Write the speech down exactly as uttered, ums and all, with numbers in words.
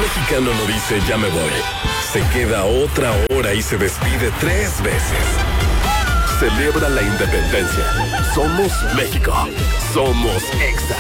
mexicano no dice ya me voy. Se queda otra hora y se despide tres veces. Celebra la independencia. Somos México. Somos Exa.